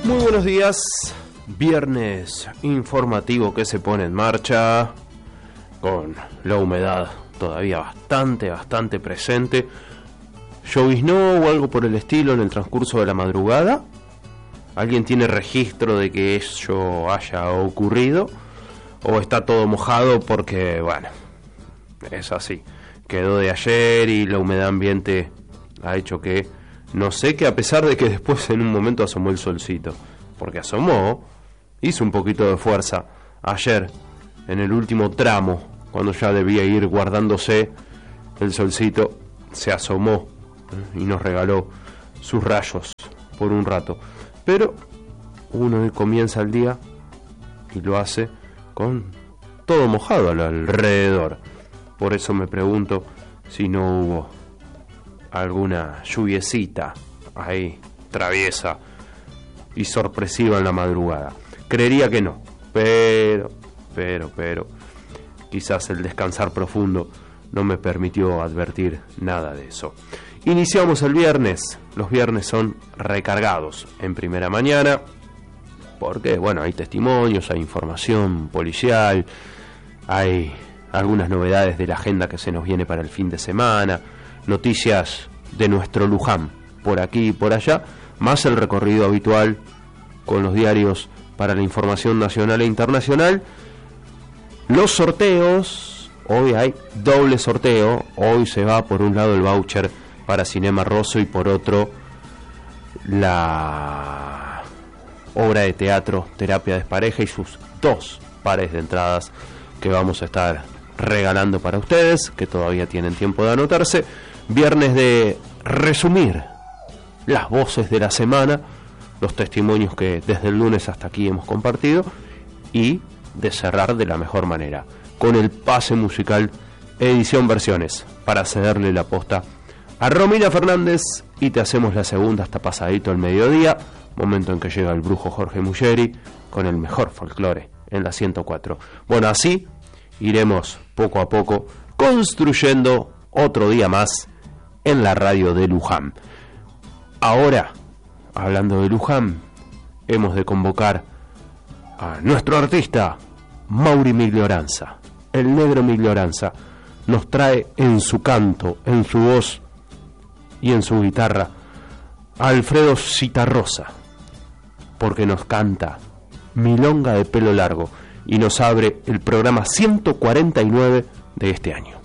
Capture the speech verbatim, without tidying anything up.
Muy buenos días, viernes informativo que se pone en marcha con la humedad todavía bastante, bastante presente. ¿Lloviznó o algo por el estilo en el transcurso de la madrugada? ¿Alguien tiene registro de que eso haya ocurrido? ¿O está todo mojado porque, bueno, es así? Quedó de ayer y la humedad ambiente ha hecho que no sé, que a pesar de que después en un momento asomó el solcito, porque asomó, hizo un poquito de fuerza ayer en el último tramo, cuando ya debía ir guardándose el solcito, se asomó ¿eh? y nos regaló sus rayos por un rato. Pero uno comienza el día y lo hace con todo mojado alrededor. Por eso me pregunto si no hubo alguna lluviecita ahí traviesa y sorpresiva en la madrugada. Creería que no, pero, pero, pero quizás el descansar profundo no me permitió advertir nada de eso. Iniciamos el viernes. Los viernes son recargados en primera mañana porque, bueno, hay testimonios, hay información policial, hay algunas novedades de la agenda que se nos viene para el fin de semana, noticias de nuestro Luján por aquí y por allá, más el recorrido habitual con los diarios para la información nacional e internacional. Los sorteos, hoy hay doble sorteo. Hoy se va por un lado el voucher para Cinema Rosso y por otro la obra de teatro Terapia Despareja y sus dos pares de entradas que vamos a estar regalando para ustedes, que todavía tienen tiempo de anotarse. Viernes de resumir las voces de la semana, los testimonios que desde el lunes hasta aquí hemos compartido, y de cerrar de la mejor manera con el pase musical edición versiones para cederle la posta a Romina Fernández, y te hacemos la segunda hasta pasadito el mediodía, momento en que llega el brujo Jorge Muggeri con el mejor folclore en la ciento cuatro. Bueno, así iremos poco a poco construyendo otro día más en la radio de Luján. Ahora, hablando de Luján, hemos de convocar a nuestro artista Mauri Miglioranza. El negro Miglioranza nos trae en su canto, en su voz y en su guitarra a Alfredo Citarrosa, porque nos canta Milonga de pelo largo y nos abre el programa ciento cuarenta y nueve de este año.